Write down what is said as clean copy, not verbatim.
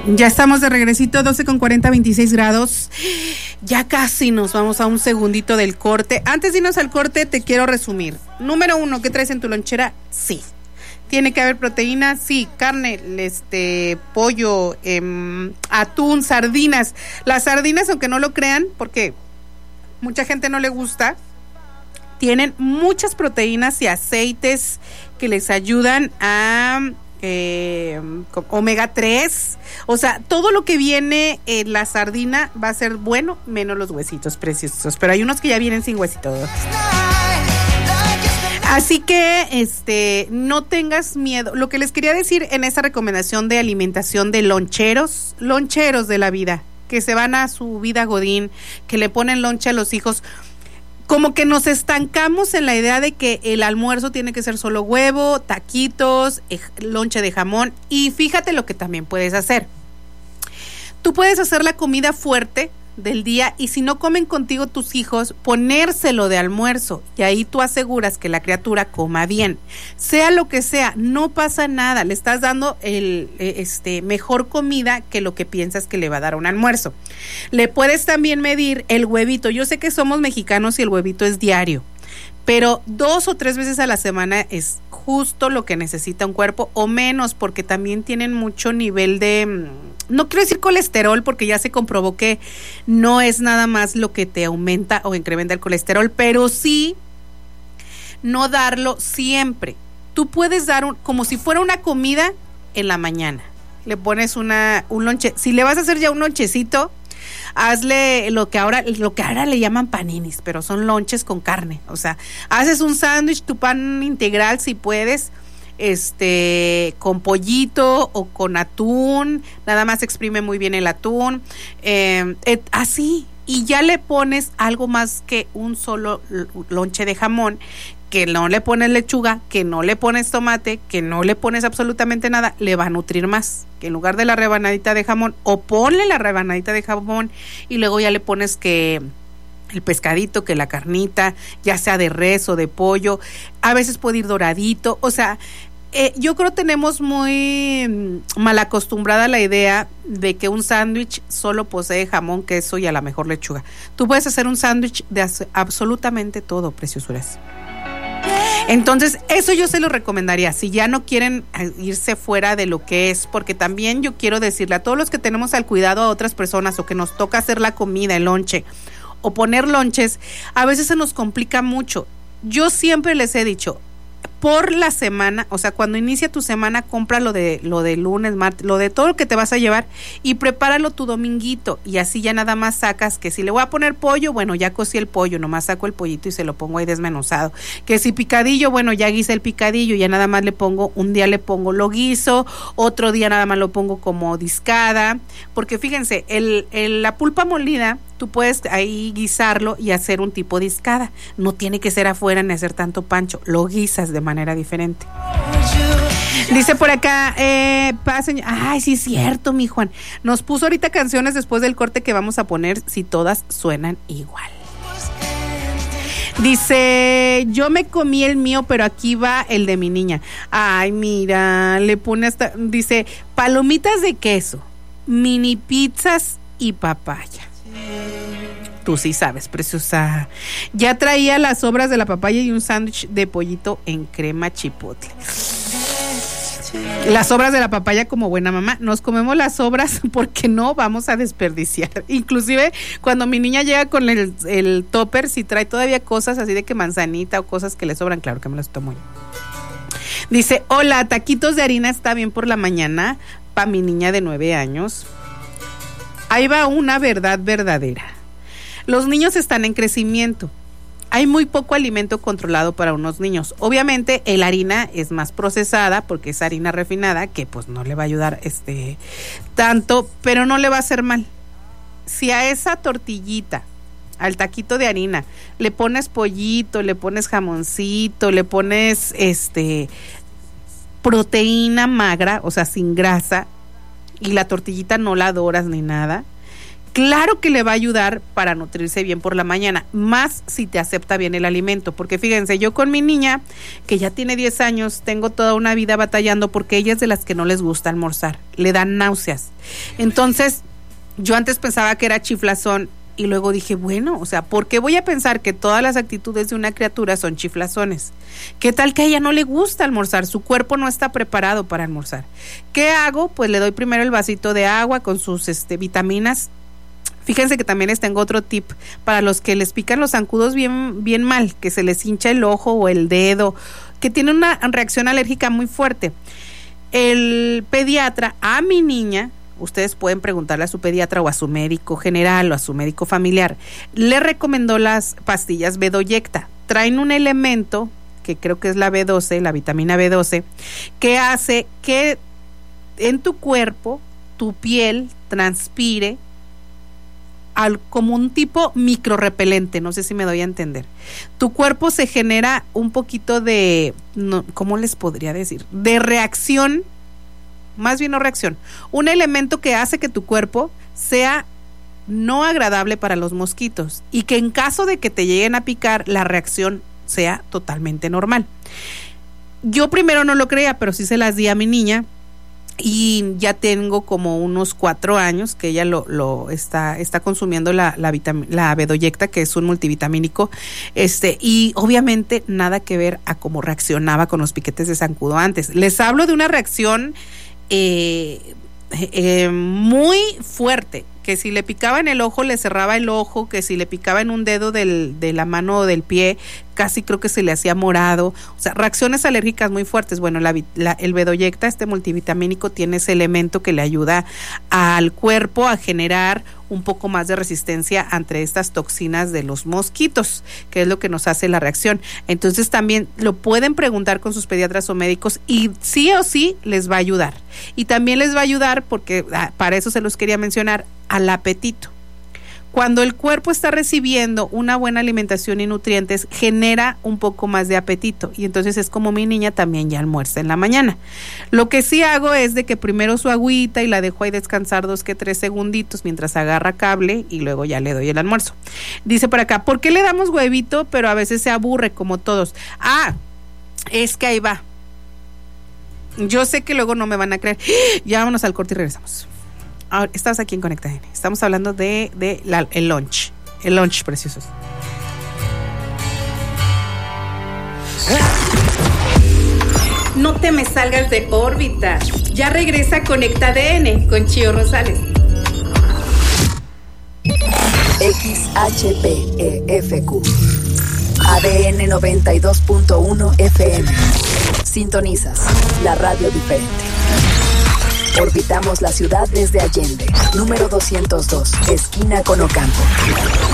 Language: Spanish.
Ya estamos de regresito, 12:40, 26 grados. Ya casi nos vamos a un segundito del corte. Antes de irnos al corte, te quiero resumir. Número 1, ¿qué traes en tu lonchera? Sí. Tiene que haber proteína, sí. Carne, pollo, atún, sardinas. Las sardinas, aunque no lo crean, porque mucha gente no le gusta, tienen muchas proteínas y aceites que les ayudan a omega 3, o sea, todo lo que viene en la sardina va a ser bueno, menos los huesitos preciosos, pero hay unos que ya vienen sin huesitos. Así que no tengas miedo. Lo que les quería decir en esta recomendación de alimentación de loncheros de la vida, que se van a su vida godín, que le ponen lonche a los hijos, como que nos estancamos en la idea de que el almuerzo tiene que ser solo huevo, taquitos, lonche de jamón. Y fíjate lo que también puedes hacer. Tú puedes hacer la comida fuerte del día y si no comen contigo tus hijos, ponérselo de almuerzo y ahí tú aseguras que la criatura coma bien. Sea lo que sea, no pasa nada, le estás dando mejor comida que lo que piensas que le va a dar un almuerzo. Le puedes también medir el huevito. Yo sé que somos mexicanos y el huevito es diario, pero 2 o 3 veces a la semana es justo lo que necesita un cuerpo, o menos, porque también tienen mucho nivel de, no quiero decir colesterol, porque ya se comprobó que no es nada más lo que te aumenta o incrementa el colesterol, pero sí no darlo siempre. Tú puedes dar como si fuera una comida en la mañana. Le pones un lonche. Si le vas a hacer ya un lonchecito, hazle lo que ahora le llaman paninis, pero son lonches con carne. O sea, haces un sándwich, tu pan integral si puedes, con pollito o con atún, nada más exprime muy bien el atún, así, y ya le pones algo más que un solo lonche de jamón, que no le pones lechuga, que no le pones tomate, que no le pones absolutamente nada, le va a nutrir más, que en lugar de la rebanadita de jamón, o ponle la rebanadita de jamón y luego ya le pones que el pescadito, que la carnita, ya sea de res o de pollo, a veces puede ir doradito, o sea, yo creo tenemos muy mal acostumbrada la idea de que un sándwich solo posee jamón, queso y a la mejor lechuga. Tú puedes hacer un sándwich de absolutamente todo, preciosuras. Entonces, eso yo se lo recomendaría, si ya no quieren irse fuera de lo que es, porque también yo quiero decirle a todos los que tenemos al cuidado a otras personas o que nos toca hacer la comida, el lonche, o poner lonches, a veces se nos complica mucho. Yo siempre les he dicho, por la semana, o sea, cuando inicia tu semana, compra lo de lunes, martes, lo de todo lo que te vas a llevar y prepáralo tu dominguito, y así ya nada más sacas que si le voy a poner pollo, bueno, ya cocí el pollo, nomás saco el pollito y se lo pongo ahí desmenuzado. Que si picadillo, bueno, ya guisé el picadillo, ya nada más le pongo, un día le pongo lo guiso, otro día nada más lo pongo como discada, porque fíjense, la pulpa molida, tú puedes ahí guisarlo y hacer un tipo de discada. No tiene que ser afuera ni hacer tanto pancho. Lo guisas de manera diferente. Dice por acá, pasen. Ay, sí es cierto, mi Juan. Nos puso ahorita canciones después del corte que vamos a poner, si todas suenan igual. Dice, yo me comí el mío, pero aquí va el de mi niña. Ay, mira, le pone hasta, dice, palomitas de queso, mini pizzas y papaya. Tú sí sabes, preciosa. Ya traía las sobras de la papaya y un sándwich de pollito en crema chipotle. Las sobras de la papaya, como buena mamá, nos comemos las sobras porque no vamos a desperdiciar. Inclusive cuando mi niña llega con el topper, si trae todavía cosas así de que manzanita o cosas que le sobran, claro que me las tomo yo. Dice, hola, taquitos de harina está bien por la mañana para mi niña de 9 años. Ahí va una verdad verdadera. Los niños están en crecimiento. Hay muy poco alimento controlado para unos niños. Obviamente, la harina es más procesada porque es harina refinada, que pues no le va a ayudar tanto, pero no le va a hacer mal. Si a esa tortillita, al taquito de harina, le pones pollito, le pones jamoncito, le pones proteína magra, o sea, sin grasa, y la tortillita no la doras ni nada, claro que le va a ayudar para nutrirse bien por la mañana, más si te acepta bien el alimento, porque fíjense, yo con mi niña, que ya tiene 10 años, tengo toda una vida batallando porque ella es de las que no les gusta almorzar, le dan náuseas. Entonces, yo antes pensaba que era chiflazón y luego dije, bueno, o sea, ¿por qué voy a pensar que todas las actitudes de una criatura son chiflazones? ¿Qué tal que a ella no le gusta almorzar? Su cuerpo no está preparado para almorzar. ¿Qué hago? Pues le doy primero el vasito de agua con sus vitaminas. Fíjense que también les tengo otro tip para los que les pican los zancudos bien mal, que se les hincha el ojo o el dedo, que tienen una reacción alérgica muy fuerte. El pediatra a mi niña, ustedes pueden preguntarle a su pediatra o a su médico general o a su médico familiar, le recomendó las pastillas Bedoyecta. Traen un elemento que creo que es la B12, la vitamina B12, que hace que en tu cuerpo tu piel transpire como un tipo microrrepelente, no sé si me doy a entender. Tu cuerpo se genera un poquito de, ¿cómo les podría decir? De reacción, más bien no reacción, un elemento que hace que tu cuerpo sea no agradable para los mosquitos y que en caso de que te lleguen a picar, la reacción sea totalmente normal. Yo primero no lo creía, pero sí se las di a mi niña. Y ya tengo como unos 4 años que ella lo está consumiendo la Bedoyecta, que es un multivitamínico, y obviamente nada que ver a cómo reaccionaba con los piquetes de zancudo antes. Les hablo de una reacción muy fuerte, que si le picaba en el ojo le cerraba el ojo, que si le picaba en un dedo de la mano o del pie, casi creo que se le hacía morado, o sea, reacciones alérgicas muy fuertes. Bueno, el Bedoyecta, este multivitamínico, tiene ese elemento que le ayuda al cuerpo a generar un poco más de resistencia ante estas toxinas de los mosquitos, que es lo que nos hace la reacción. Entonces también lo pueden preguntar con sus pediatras o médicos y sí o sí les va a ayudar. Y también les va a ayudar porque, para eso se los quería mencionar, al apetito. Cuando el cuerpo está recibiendo una buena alimentación y nutrientes, genera un poco más de apetito. Y entonces es como mi niña también ya almuerza en la mañana. Lo que sí hago es de que primero su agüita y la dejo ahí descansar 2 que 3 segunditos mientras agarra cable y luego ya le doy el almuerzo. Dice por acá, ¿por qué le damos huevito pero a veces se aburre como todos? Es que ahí va. Yo sé que luego no me van a creer. Ya vámonos al corte y regresamos. Ahora, estás aquí en Conecta N. Estamos hablando de el lunch. El lunch, preciosos. No te me salgas de órbita. Ya regresa Conecta DN con Chío Rosales. XHPEFQ ADN 92.1 FM. Sintonizas la radio diferente. Orbitamos la ciudad desde Allende, número 202, esquina con Ocampo.